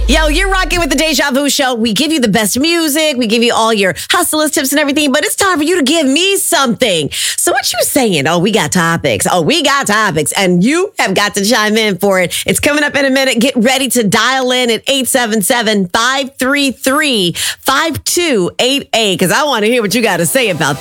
Yo, you're rocking with the Deja Vu Show. We give you the best music. We give you all your hustlers tips and everything, but it's time for you to give me something. So what you saying? Oh, we got topics. And you have got to chime in for it. It's coming up in a minute. Get ready to dial in at 877-533-5288 because I want to hear what you got to say about